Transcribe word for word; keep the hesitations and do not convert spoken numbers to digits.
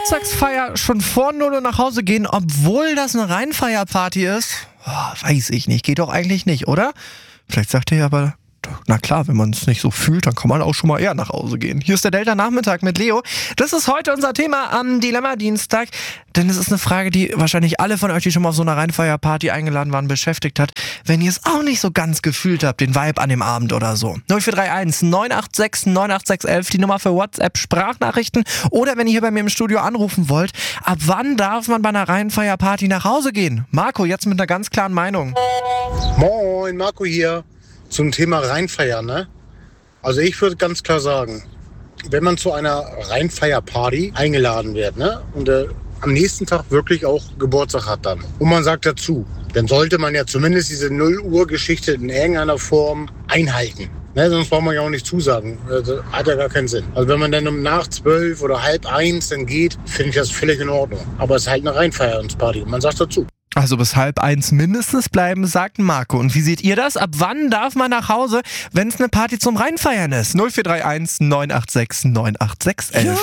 Geburtstagsfeier schon vor null Uhr nach Hause gehen, obwohl das eine Rheinfeierparty ist? Oh, weiß ich nicht. Geht doch eigentlich nicht, oder? Vielleicht sagt ihr aber, na klar, wenn man es nicht so fühlt, dann kann man auch schon mal eher nach Hause gehen. Hier ist der Delta-Nachmittag mit Leo. Das ist heute unser Thema am Dilemma-Dienstag, denn es ist eine Frage, die wahrscheinlich alle von euch, die schon mal auf so einer Rheinfeierparty eingeladen waren, beschäftigt hat, wenn ihr es auch nicht so ganz gefühlt habt, den Vibe an dem Abend oder so. null vier drei eins neun acht sechs neun acht sechs eins, die Nummer für WhatsApp-Sprachnachrichten, oder wenn ihr hier bei mir im Studio anrufen wollt, ab wann darf man bei einer Rheinfeierparty nach Hause gehen? Marco, jetzt mit einer ganz klaren Meinung. Moin, Marco hier. Zum Thema Rheinfeiern, ne? Also ich würde ganz klar sagen, wenn man zu einer Rheinfeierparty eingeladen wird, ne? Und äh, am nächsten Tag wirklich auch Geburtstag hat dann. Und man sagt dazu, dann sollte man ja zumindest diese null Uhr Geschichte in irgendeiner Form einhalten. Ne? Sonst braucht man ja auch nicht zusagen. Das hat ja gar keinen Sinn. Also wenn man dann um nach zwölf oder halb eins dann geht, finde ich das völlig in Ordnung. Aber es ist halt eine Rheinfeierparty. Man sagt dazu. Also bis halb eins mindestens bleiben, sagt Marco. Und wie seht ihr das? Ab wann darf man nach Hause, wenn es eine Party zum Rheinfeiern ist? null vier drei eins neun acht sechs neun acht sechs eins.